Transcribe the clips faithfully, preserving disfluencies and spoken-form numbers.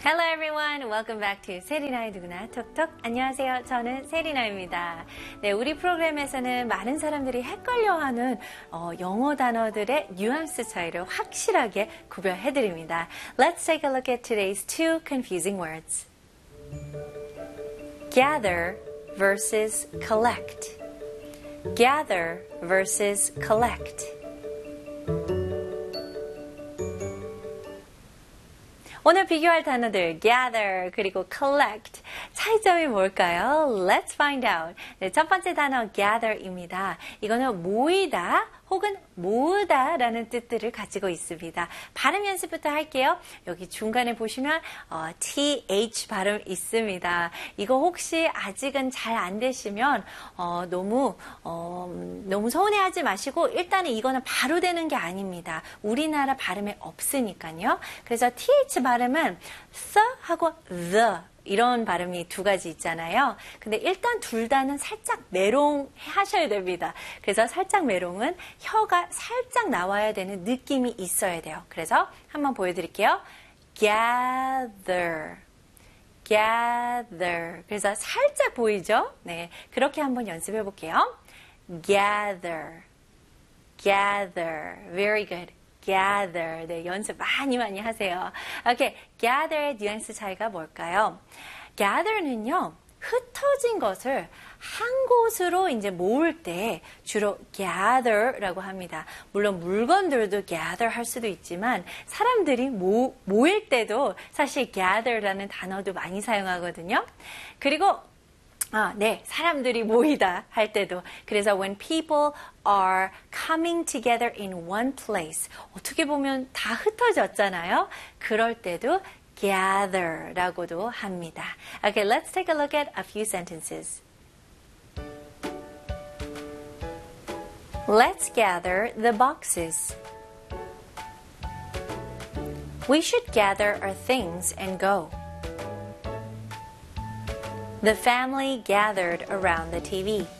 Hello everyone, welcome back to 세리나의 누구나 톡톡. 안녕하세요, 저는 세리나입니다. 네, 우리 프로그램에서는 많은 사람들이 헷갈려하는 어, 영어 단어들의 뉘앙스 차이를 확실하게 구별해드립니다. Let's take a look at today's two confusing words. Gather versus collect. Gather versus collect. 오늘 비교할 단어들 gather 그리고 collect 차이점이 뭘까요? Let's find out. 네, 첫 번째 단어 gather입니다. 이거는 모이다 혹은 모으다 라는 뜻들을 가지고 있습니다. 발음 연습부터 할게요. 여기 중간에 보시면 어, th 발음 있습니다. 이거 혹시 아직은 잘 안 되시면 어, 너무 어, 너무 서운해하지 마시고 일단은 이거는 바로 되는 게 아닙니다. 우리나라 발음에 없으니까요. 그래서 th 발음은 th 하고 the 이런 발음이 두 가지 있잖아요. 근데 일단 둘 다는 살짝 메롱 하셔야 됩니다. 그래서 살짝 메롱은 혀가 살짝 나와야 되는 느낌이 있어야 돼요. 그래서 한번 보여드릴게요. gather, gather. 그래서 살짝 보이죠? 네, 그렇게 한번 연습해 볼게요. gather, gather. Very good. gather. 네, 연습 많이 많이 하세요. 오케이, gather의 뉘앙스 차이가 뭘까요? gather는요, 흩어진 것을 한 곳으로 이제 모을 때 주로 gather라고 합니다. 물론 물건들도 gather 할 수도 있지만 사람들이 모, 모일 때도 사실 gather라는 단어도 많이 사용하거든요. 그리고 아, 네, 사람들이 모이다 할 때도. 그래서 when people are coming together in one place. 어떻게 보면 다 흩어졌잖아요. 그럴 때도 gather라고도 합니다. Okay, let's take a look at a few sentences. Let's gather the boxes. We should gather our things and go. The family gathered around the T V.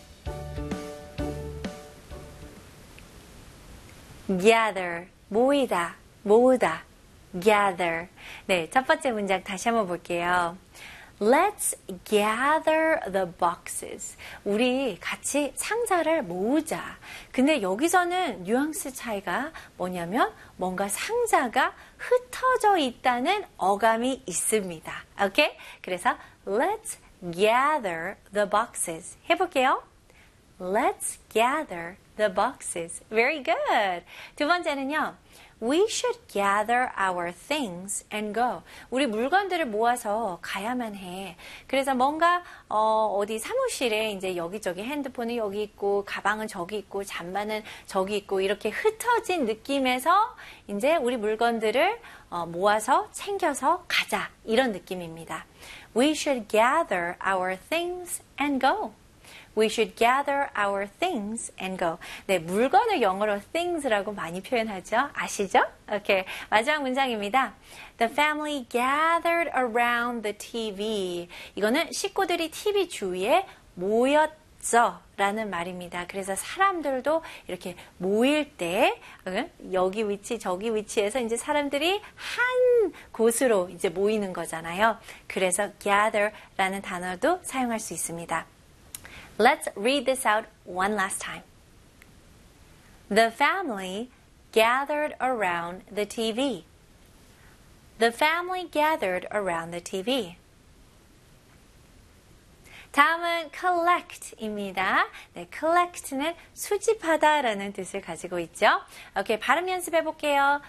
Gather, 모이다, 모으다, gather. 네, 첫 번째 문장 다시 한번 볼게요. Let's gather the boxes. 우리 같이 상자를 모으자. 근데 여기서는 뉘앙스 차이가 뭐냐면 뭔가 상자가 흩어져 있다는 어감이 있습니다. 오케이? 그래서 let's gather the boxes. 해볼게요. Let's gather the boxes. Very good. 두 번째는요. We should gather our things and go. 우리 물건들을 모아서 가야만 해. 그래서 뭔가 어, 어디 사무실에 이제 여기저기 핸드폰은 여기 있고 가방은 저기 있고 잠바는 저기 있고 이렇게 흩어진 느낌에서 이제 우리 물건들을 어, 모아서 챙겨서 가자. 이런 느낌입니다. We should gather our things and go. We should gather our things and go. 네, 물건을 영어로 things라고 많이 표현하죠. 아시죠? 오케이, 마지막 문장입니다. The family gathered around the T V. 이거는 식구들이 티비 주위에 모였죠. 라는 말입니다. 그래서 사람들도 이렇게 모일 때 여기 위치 저기 위치에서 이제 사람들이 한 곳으로 이제 모이는 거잖아요. 그래서 gather라는 단어도 사용할 수 있습니다. Let's read this out one last time. The family gathered around the T V. The family gathered around the T V. 다음은 collect입니다. 네, collect는 수집하다라는 뜻을 가지고 있죠. 오케이, 발음 연습해 볼게요.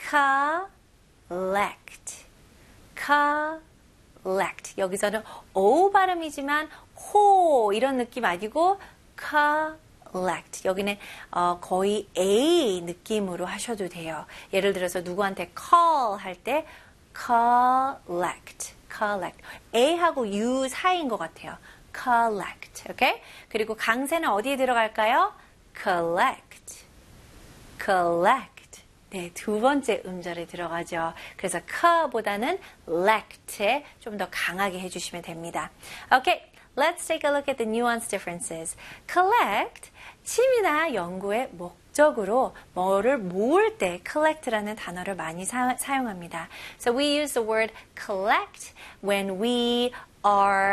collect, collect. 여기서는 O 발음이지만 호 이런 느낌 아니고 collect. 여기는 어, 거의 A 느낌으로 하셔도 돼요. 예를 들어서 누구한테 call 할 때 collect, collect. A하고 U 사이인 것 같아요. collect, 오케이? 그리고 강세는 어디에 들어갈까요? collect, collect. 네, 두 번째 음절에 들어가죠. 그래서 c보다는 lect에 좀 더 강하게 해주시면 됩니다. 오케이, let's take a look at the nuance differences. collect, 취미나 연구의 목적 목적으로 뭐를 모을 때 collect라는 단어를 많이 사, 사용합니다. So we use the word collect when we are